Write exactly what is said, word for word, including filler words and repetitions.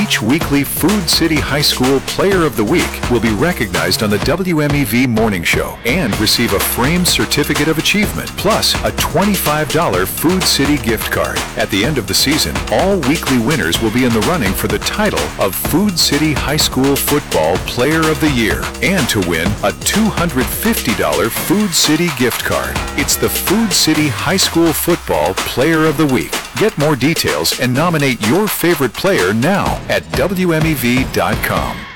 Each weekly Food City High School Player of the Week will be recognized on the W M E V Morning Show and receive a framed certificate of achievement, plus a twenty-five dollars Food City gift card. At the end of the season, all weekly winners will be in the running for the title of Food City High School Football Player of the Year and to win a two hundred fifty dollars Food City gift card. It's the Food City High School Football Player of the Week. Get more details and nominate your favorite player now at W M E V dot com.